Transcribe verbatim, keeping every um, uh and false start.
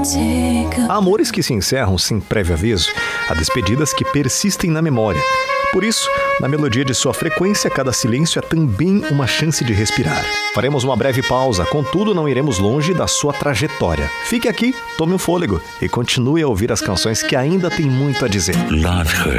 Há amores que se encerram sem prévio aviso, há despedidas que persistem na memória. Por isso, na melodia de sua frequência, cada silêncio é também uma chance de respirar. Faremos uma breve pausa, contudo não iremos longe da sua trajetória. Fique aqui, tome um fôlego e continue a ouvir as canções que ainda têm muito a dizer. Love Her.